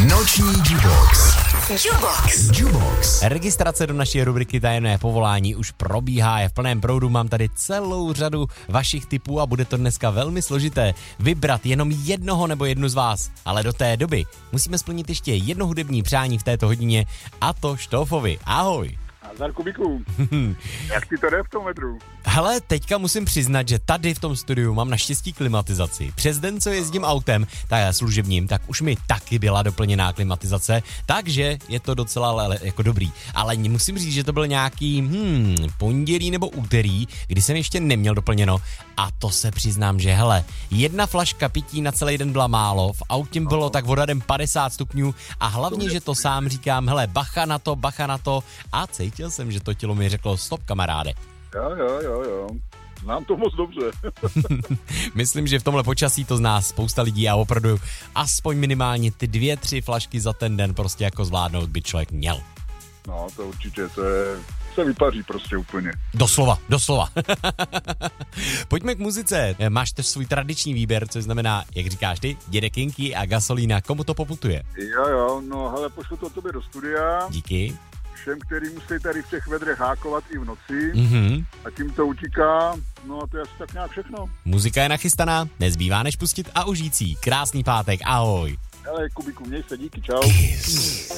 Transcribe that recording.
Noční Jubox. Registrace do naší rubriky Tajemné povolání už probíhá, je v plném proudu, mám tady celou řadu vašich tipů a bude to dneska velmi složité vybrat jenom jednoho nebo jednu z vás. Ale do té doby musíme splnit ještě jedno hudební přání v této hodině, a to Štófovi. Ahoj. Nazdar, Kubíku. Jak ti to jde v tom metru? Hele, teďka musím přiznat, že tady v tom studiu mám naštěstí klimatizaci. Přes den, co jezdím autem, tak služebním, tak už mi taky byla doplněná klimatizace, takže je to docela jako dobrý. Ale musím říct, že to byl nějaký pondělí nebo úterý, kdy jsem ještě neměl doplněno, a to se přiznám, že hele, jedna flaška pití na celý den byla málo, v autě bylo tak odhadem 50 stupňů a hlavně, že to sám říkám, hele, bacha na to, a cítil jsem, že to tělo mi řeklo stop, kamaráde. Jo. Znám to moc dobře. Myslím, že v tomhle počasí to zná spousta lidí a opravdu aspoň minimálně ty 2-3 flašky za ten den prostě jako zvládnout by člověk měl. No, to určitě, se vypaří prostě úplně. Doslova. Pojďme k muzice. Máš też svůj tradiční výběr, což znamená, jak říkáš ty, Dědek Kinky a Gasolína. Komu to poputuje? Jo, no hele, pošlu to tobě do studia. Díky. Všem, který musí tady v těch vedrech hákovat i v noci. A tím to utíká. No a to je asi tak nějak všechno. Muzika je nachystaná, nezbývá než pustit a užít si. Krásný pátek, ahoj. Hele, Kubíku, měj se, díky, čau.